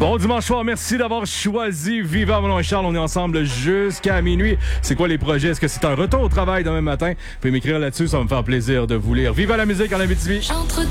Bon dimanche soir, merci d'avoir choisi Viva. Mon nom est Charles, on est ensemble jusqu'à minuit. C'est quoi les projets? Est-ce que c'est un retour au travail demain matin? Vous pouvez m'écrire là-dessus, ça va me faire plaisir de vous lire. Viva la musique en Abitibi!